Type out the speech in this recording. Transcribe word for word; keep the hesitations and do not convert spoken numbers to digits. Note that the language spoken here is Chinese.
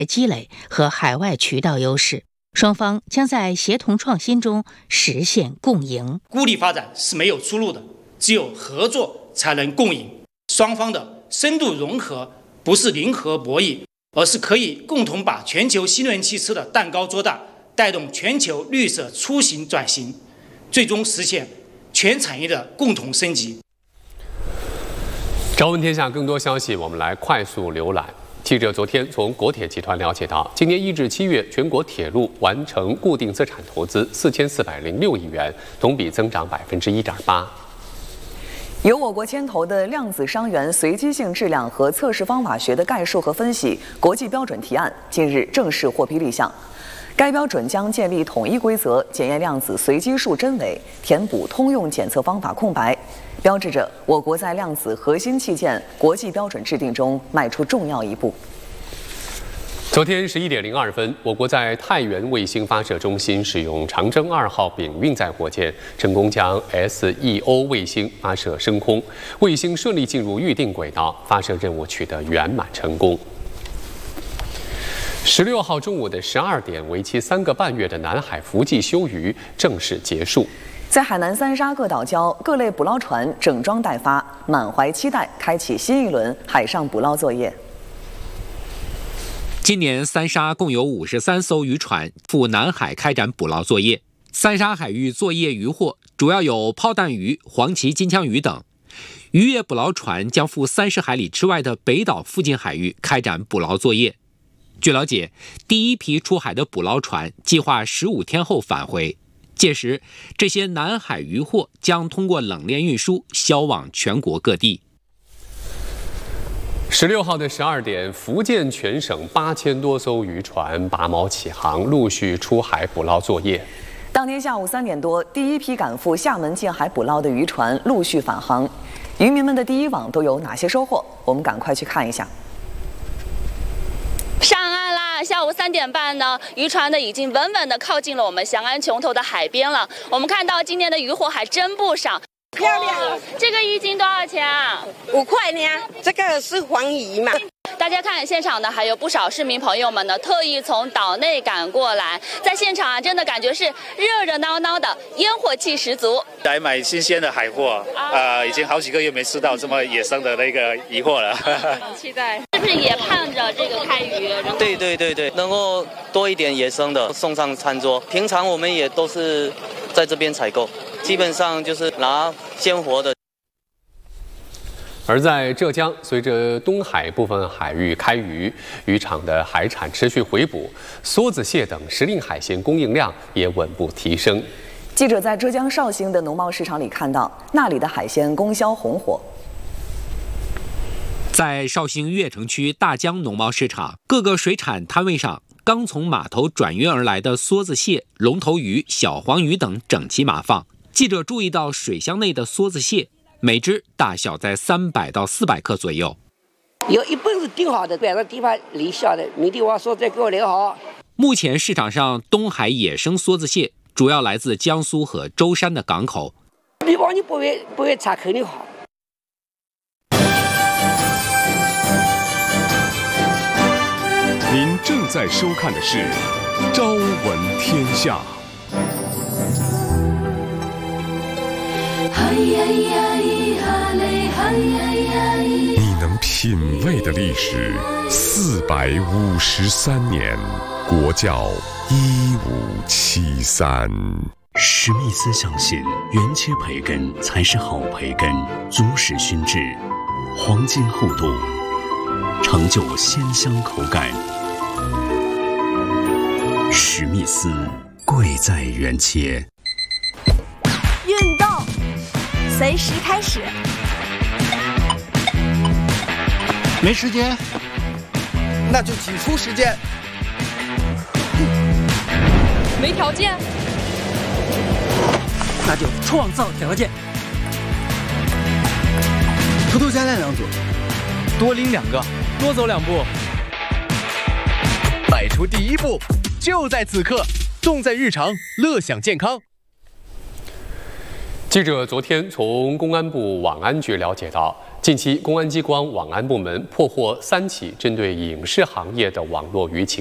积累和海外渠道优势，双方将在协同创新中实现共赢。 孤立发展是没有出路的，只有合作才能共赢。双方的深度融合不是零和博弈，而是可以共同把全球新能源汽车的蛋糕做大，带动全球绿色出行转型，最终实现全产业的共同升级。 朝闻天下更多消息，我们来快速浏览。记者昨天从国铁集团了解到，今年一至七月，全国铁路完成固定资产投资四千四百零六亿元，同比增长百分之一点八。 由我国牵头的量子伤源随机性质量和测试方法学的概述和分析国际标准提案近日正式获批立项。该标准将建立统一规则，检验量子随机数真伪，填补通用检测方法空白，标志着我国在量子核心器件国际标准制定中迈出重要一步。 昨天十一点零二分，我国在太原卫星发射中心使用长征二号丙运载火箭，成功将 S E O 卫星发射升空，卫星顺利进入预定轨道，发射任务取得圆满成功。十六号中午的十二点，为期三个半月的南海伏季休渔正式结束。 在海南三沙各岛礁，各类捕捞船整装待发，满怀期待，开启新一轮海上捕捞作业。 今年三沙共有五十三艘渔船赴南海开展捕捞作业。三沙海域作业渔获主要有抛弹鱼、黄鳍金枪鱼等。渔业捕捞船将赴三十海里之外的北岛附近海域开展捕捞作业。据了解，第一批出海的捕捞船计划十五天后返回，届时这些南海渔获将通过冷链运输销往全国各地。 十六号的十二点，福建全省八千多艘渔船拔锚起航，陆续出海捕捞作业。 当天下午三点多，第一批赶赴厦门近海捕捞的渔船陆续返航，渔民们的第一网都有哪些收获？我们赶快去看一下。 上岸啦！下午三点半呢，渔船呢已经稳稳地靠近了我们翔安琼头的海边了。我们看到今年的渔获还真不少。 漂亮！ 这个一斤多少钱啊？ 五块呢。这个是黄鱼嘛。 大家看现场呢，还有不少市民朋友们呢，特意从岛内赶过来，在现场啊，真的感觉是热热闹闹的，烟火气十足。 来买新鲜的海货，呃，已经好几个月没吃到这么野生的那个渔获了。 很期待，是不是也盼着这个开渔？ 对对对对，能够多一点野生的送上餐桌。平常我们也都是在这边采购，基本上就是拿鲜活的。 而在浙江，随着东海部分海域开渔，渔场的海产持续回补，梭子蟹等时令海鲜供应量也稳步提升。 记者在浙江绍兴的农贸市场里看到，那里的海鲜供销红火。 在绍兴越城区大江农贸市场，各个水产摊位上，刚从码头转运而来的梭子蟹、龙头鱼、小黄鱼等整齐码放。记者注意到水箱内的梭子蟹，每只大小在三百到四百克左右。 有一本是订好的，摆到地方留下的，明天我说再给我留好。 目前市场上东海野生梭子蟹主要来自江苏和舟山的港口。 比方你不会不会查肯定好。 您正在收看的是《朝闻天下》。你能品味的历史四百五十三年，国窖一五七三。 史密斯相信，原切培根才是好培根，足使熏制，黄金厚度，成就鲜香口感。史密斯，贵在原切。 运动，随时开始。 没时间， 那就挤出时间。 没条件， 那就创造条件。 偷偷加练两组， 多拎两个，多走两步。迈出第一步，就在此刻，重在日常，乐享健康。 记者昨天从公安部网安局了解到， 近期，公安机关网安部门破获三起针对影视行业的网络舆情。